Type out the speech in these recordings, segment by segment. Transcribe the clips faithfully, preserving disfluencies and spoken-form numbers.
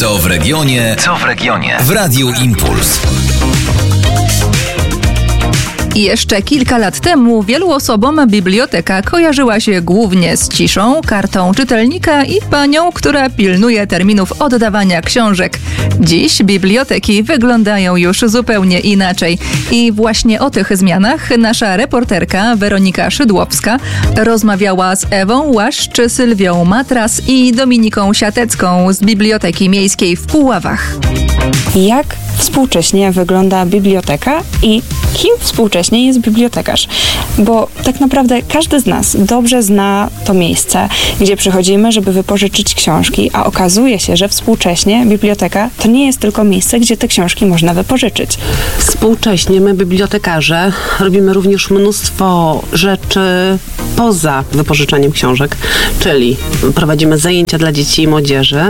Co w regionie? Co w regionie? W Radiu Impuls. Jeszcze kilka lat temu wielu osobom biblioteka kojarzyła się głównie z ciszą, kartą czytelnika i panią, która pilnuje terminów oddawania książek. Dziś biblioteki wyglądają już zupełnie inaczej. I właśnie o tych zmianach nasza reporterka Weronika Szydłowska rozmawiała z Ewą Łaszcz, Sylwią Matras i Dominiką Siatecką z Biblioteki Miejskiej w Puławach. Jak współcześnie wygląda biblioteka i kim współcześnie jest bibliotekarz? Bo tak naprawdę każdy z nas dobrze zna to miejsce, gdzie przychodzimy, żeby wypożyczyć książki, a okazuje się, że współcześnie biblioteka to nie jest tylko miejsce, gdzie te książki można wypożyczyć. Współcześnie my, bibliotekarze, robimy również mnóstwo rzeczy poza wypożyczaniem książek, czyli prowadzimy zajęcia dla dzieci i młodzieży.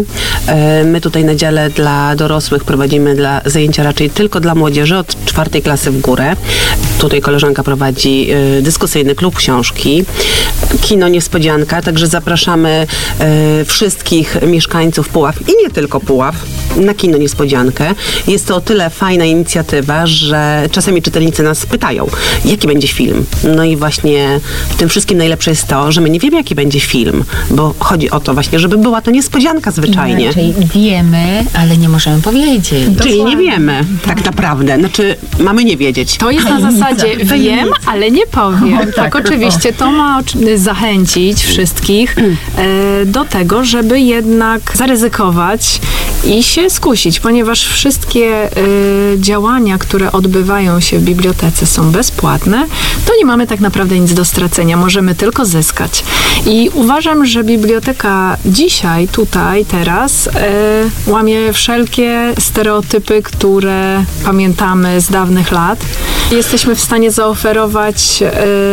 My tutaj na dziale dla dorosłych prowadzimy dla zajęcia raczej tylko dla młodzieży od czwartej klasy w górę. Tutaj koleżanka prowadzi y, dyskusyjny klub książki, kino Niespodzianka, także zapraszamy y, wszystkich mieszkańców Puław i nie tylko Puław na kino Niespodziankę. Jest to o tyle fajna inicjatywa, że czasami czytelnicy nas pytają, jaki będzie film. No i właśnie w tym wszystkim najlepsze jest to, że my nie wiemy, jaki będzie film, bo chodzi o to właśnie, żeby była to niespodzianka zwyczajnie. Inaczej wiemy, ale nie możemy powiedzieć. Czyli nie wiemy tak naprawdę. Znaczy, mamy nie wiedzieć. To jest na zasadzie wiem, ale nie powiem. Tak, tak, oczywiście. To ma zachęcić wszystkich e, do tego, żeby jednak zaryzykować i się skusić, ponieważ wszystkie e, działania, które odbywają się w bibliotece, są bezpłatne, to nie mamy tak naprawdę nic do stracenia. Możemy tylko zyskać. I uważam, że biblioteka dzisiaj, tutaj, teraz e, łamie wszelkie stereotypy, które pamiętamy z dawnych lat. Jesteśmy w stanie zaoferować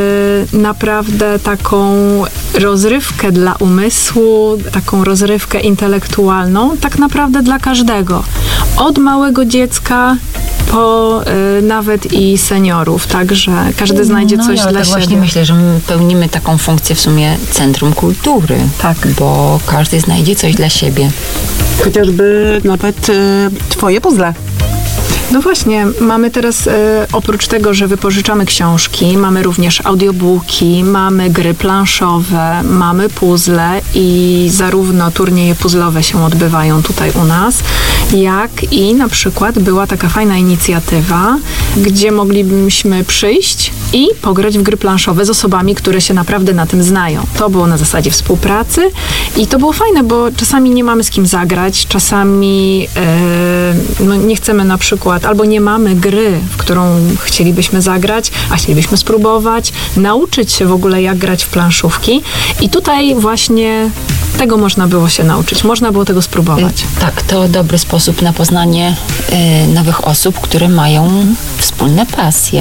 e, naprawdę taką rozrywkę dla umysłu, taką rozrywkę intelektualną, tak naprawdę dla każdego. Od małego dziecka po y, nawet i seniorów, także każdy znajdzie no coś ja dla tak siebie. Właśnie myślę, że my pełnimy taką funkcję w sumie centrum kultury, tak, bo każdy znajdzie coś dla siebie. Chociażby nawet y, twoje puzzle. No właśnie, mamy teraz e, oprócz tego, że wypożyczamy książki, mamy również audiobooki, mamy gry planszowe, mamy puzzle i zarówno turnieje puzzlowe się odbywają tutaj u nas, jak i na przykład była taka fajna inicjatywa, gdzie moglibyśmy przyjść i pograć w gry planszowe z osobami, które się naprawdę na tym znają. To było na zasadzie współpracy i to było fajne, bo czasami nie mamy z kim zagrać, czasami e, no nie chcemy na przykład albo nie mamy gry, w którą chcielibyśmy zagrać, a chcielibyśmy spróbować, nauczyć się w ogóle, jak grać w planszówki. I tutaj właśnie tego można było się nauczyć. Można było tego spróbować. Tak, to dobry sposób na poznanie y, nowych osób, które mają wspólne pasje.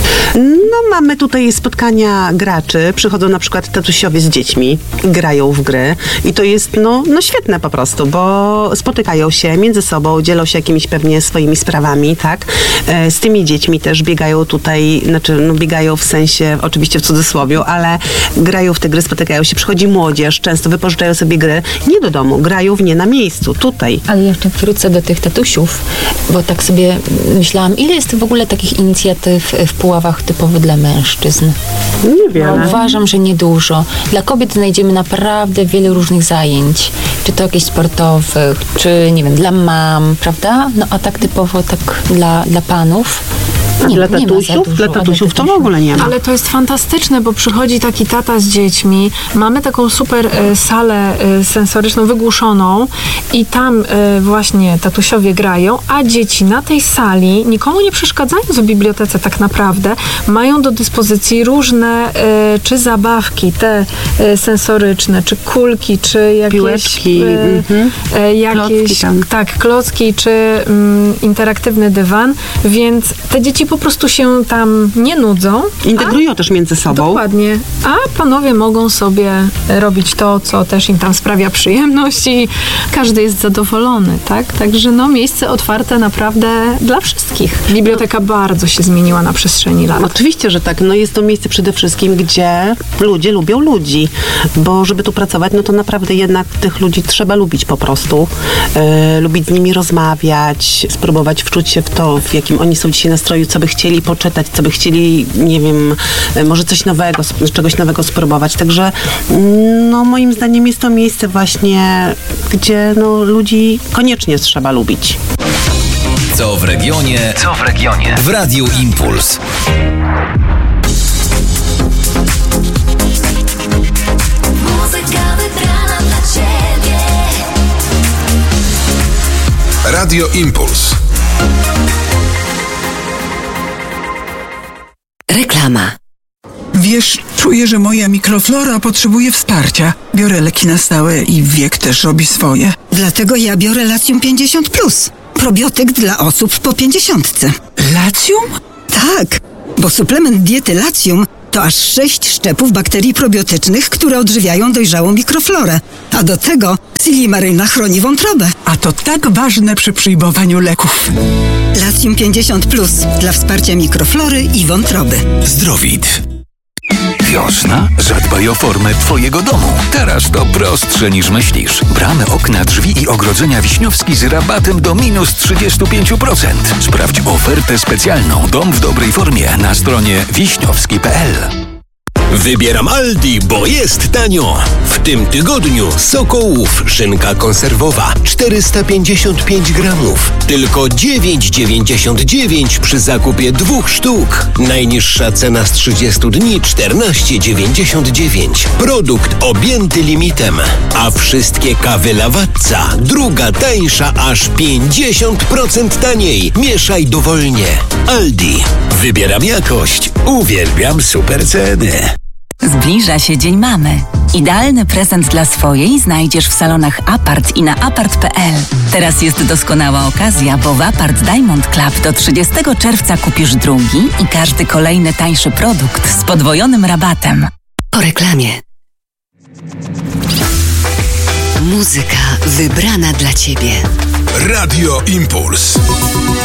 No, mamy tutaj spotkania graczy. Przychodzą na przykład tatusiowie z dziećmi, grają w gry i to jest no, no świetne po prostu, bo spotykają się między sobą, dzielą się jakimiś pewnie swoimi sprawami, tak? E, z tymi dziećmi też biegają tutaj, znaczy no biegają w sensie, oczywiście w cudzysłowie, ale grają w te gry, spotykają się, przychodzi młodzież, często wypożyczają sobie gry nie do domu, grają w nie na miejscu, tutaj. Ale jeszcze wrócę do tych tatusiów, bo tak sobie myślałam, ile jest w ogóle takich inicjatyw w Puławach typowo dla mężczyzn? Niewiele. No, uważam, że niedużo. Dla kobiet znajdziemy naprawdę wiele różnych zajęć, czy to jakichś sportowych, czy nie wiem, dla mam, prawda? No a tak typowo tak dla, dla panów. A Nie, dla nie tatusiów? Dla tatusiów to w ogóle nie ma. Ale to jest fantastyczne, bo przychodzi taki tata z dziećmi, mamy taką super e, salę e, sensoryczną, wygłuszoną i tam e, właśnie tatusiowie grają, a dzieci na tej sali, nikomu nie przeszkadzając w bibliotece tak naprawdę, mają do dyspozycji różne e, czy zabawki te e, sensoryczne, czy kulki, czy jakieś piłeczki, e, mhm. e, jakieś klocki tam. tak, klocki, czy mm, interaktywny dywan, więc te dzieci po po prostu się tam nie nudzą. Integrują a, też między sobą. Dokładnie. A panowie mogą sobie robić to, co też im tam sprawia przyjemność i każdy jest zadowolony, tak? Także no miejsce otwarte naprawdę dla wszystkich. Biblioteka bardzo się zmieniła na przestrzeni lat. Oczywiście, że tak. No jest to miejsce przede wszystkim, gdzie ludzie lubią ludzi, bo żeby tu pracować, no to naprawdę jednak tych ludzi trzeba lubić po prostu. E, lubić z nimi rozmawiać, spróbować wczuć się w to, w jakim oni są dzisiaj nastroju, co by chcieli poczytać, co by chcieli, nie wiem, może coś nowego, czegoś nowego spróbować. Także no moim zdaniem jest to miejsce właśnie, gdzie no ludzi koniecznie trzeba lubić. Co w regionie? Co w regionie? W Radiu Impuls. Muzyka wybrana dla ciebie. Radio Impuls. Reklama. Wiesz, czuję, że moja mikroflora potrzebuje wsparcia. Biorę leki na stałe i wiek też robi swoje. Dlatego ja biorę Latium pięćdziesiąt plus. Probiotyk dla osób po pięćdziesiątce. Latium? Tak, bo suplement diety Latium to aż sześć szczepów bakterii probiotycznych, które odżywiają dojrzałą mikroflorę. A do tego silimaryna chroni wątrobę. A to tak ważne przy przyjmowaniu leków. Latium pięćdziesiąt plus dla wsparcia mikroflory i wątroby. Zdrowit. Wiosna? Zadbaj o formę twojego domu. Teraz to prostsze niż myślisz. Bramy, okna, drzwi i ogrodzenia Wiśniowski z rabatem do minus trzydzieści pięć procent. Sprawdź ofertę specjalną Dom w dobrej formie na stronie wiśniowski kropka p l. Wybieram Aldi, bo jest tanio. W tym tygodniu Sokołów szynka konserwowa czterysta pięćdziesiąt pięć gramów. Tylko dziewięć dziewięćdziesiąt dziewięć przy zakupie dwóch sztuk. Najniższa cena z trzydziestu dni czternaście dziewięćdziesiąt dziewięć. Produkt objęty limitem. A wszystkie kawy Lavazza druga tańsza aż pięćdziesiąt procent taniej. Mieszaj dowolnie. Aldi. Wybieram jakość. Uwielbiam super ceny. Zbliża się Dzień Mamy. Idealny prezent dla swojej znajdziesz w salonach Apart i na apart kropka p l. Teraz jest doskonała okazja, bo w Apart Diamond Club do trzydziestego czerwca kupisz drugi i każdy kolejny tańszy produkt z podwojonym rabatem. Po reklamie. Muzyka wybrana dla ciebie. Radio Impuls.